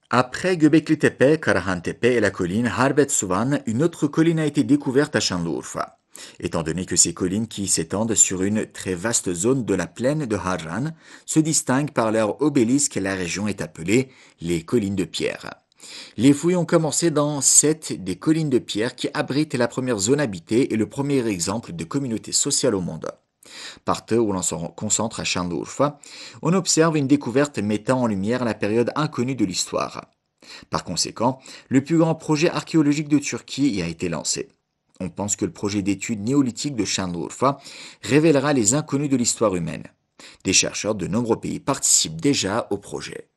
Après Göbekli Tepe, Karahan Tepe et la colline Harbet Suvan, une autre colline a été découverte à Şanlıurfa. Étant donné que ces collines qui s'étendent sur une très vaste zone de la plaine de Harran se distinguent par leur obélisque, la région est appelée les collines de pierre. Les fouilles ont commencé dans 7 des collines de pierre qui abritent la première zone habitée et le premier exemple de communauté sociale au monde. Partout où l'on se concentre à Şanlıurfa, on observe une découverte mettant en lumière la période inconnue de l'histoire. Par conséquent, le plus grand projet archéologique de Turquie y a été lancé. On pense que le projet d'études néolithique de Şanlıurfa révélera les inconnus de l'histoire humaine. Des chercheurs de nombreux pays participent déjà au projet.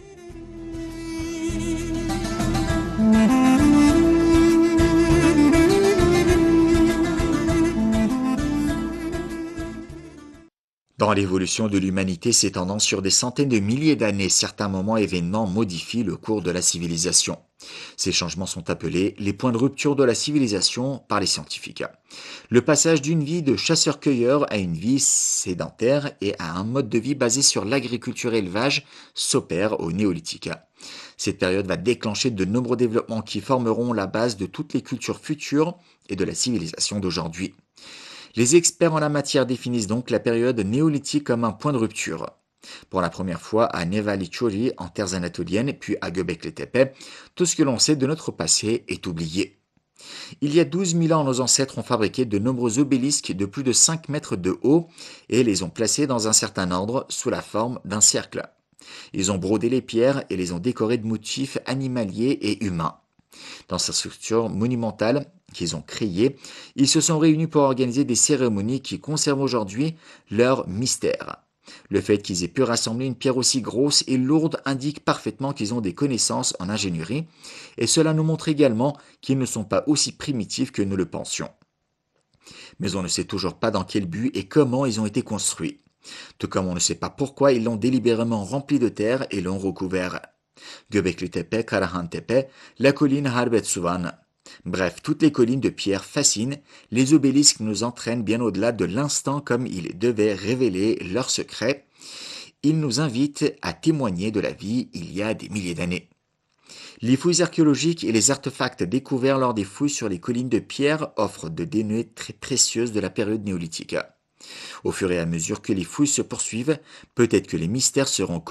Dans l'évolution de l'humanité s'étendant sur des centaines de milliers d'années, certains moments et événements modifient le cours de la civilisation. Ces changements sont appelés les points de rupture de la civilisation par les scientifiques. Le passage d'une vie de chasseur-cueilleur à une vie sédentaire et à un mode de vie basé sur l'agriculture-élevage s'opère au néolithique. Cette période va déclencher de nombreux développements qui formeront la base de toutes les cultures futures et de la civilisation d'aujourd'hui. Les experts en la matière définissent donc la période néolithique comme un point de rupture. Pour la première fois à Nevali en terres anatoliennes, puis à Göbekli Tepe, tout ce que l'on sait de notre passé est oublié. Il y a 12 000 ans, nos ancêtres ont fabriqué de nombreux obélisques de plus de 5 mètres de haut et les ont placés dans un certain ordre sous la forme d'un cercle. Ils ont brodé les pierres et les ont décorés de motifs animaliers et humains. Dans cette structure monumentale qu'ils ont créée, ils se sont réunis pour organiser des cérémonies qui conservent aujourd'hui leur mystère. Le fait qu'ils aient pu rassembler une pierre aussi grosse et lourde indique parfaitement qu'ils ont des connaissances en ingénierie, et cela nous montre également qu'ils ne sont pas aussi primitifs que nous le pensions. Mais on ne sait toujours pas dans quel but et comment ils ont été construits. Tout comme on ne sait pas pourquoi ils l'ont délibérément rempli de terre et l'ont recouvert. Göbekli Tepe, Karahan Tepe, la colline Harbet Suvan. Bref, toutes les collines de pierre fascinent, les obélisques nous entraînent bien au-delà de l'instant comme ils devaient révéler leurs secrets. Ils nous invitent à témoigner de la vie il y a des milliers d'années. Les fouilles archéologiques et les artefacts découverts lors des fouilles sur les collines de pierre offrent de données très précieuses de la période néolithique. Au fur et à mesure que les fouilles se poursuivent, peut-être que les mystères seront